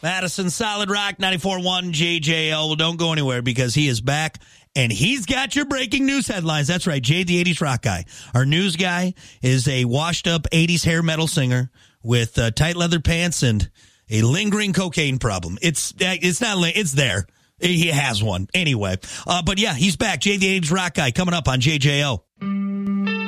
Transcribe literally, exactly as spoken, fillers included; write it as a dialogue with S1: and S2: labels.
S1: Madison Solid Rock ninety-four point one J J L. Well, don't go anywhere because he is back and he's got your breaking news headlines. That's right, Jay the eighties rock guy. Our news guy is a washed up eighties hair metal singer with uh, tight leather pants and a lingering cocaine problem. It's it's not it's there. He has one anyway. Uh, but yeah, he's back. Jay the eighties rock guy coming up on J J O.